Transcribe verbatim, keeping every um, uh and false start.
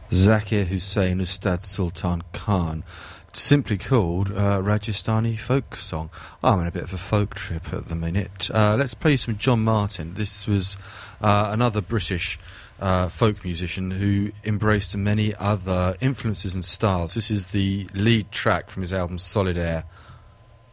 Zakir Hussain Ustad Sultan Khan, simply called uh, Rajasthani folk song. I'm on a bit of a folk trip at the minute. Uh, let's play some John Martin. This was uh, another British uh, folk musician who embraced many other influences and styles. This is the lead track from his album Solid Air.